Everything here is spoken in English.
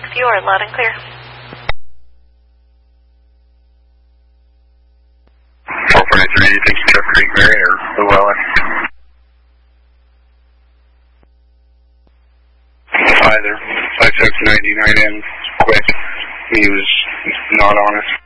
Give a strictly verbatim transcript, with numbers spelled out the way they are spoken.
you are loud and clear. four four nine three, thank you, Jeff Creek, Mary, or Llewellyn. Either. five six ninety-nine in, quick. He was not honest.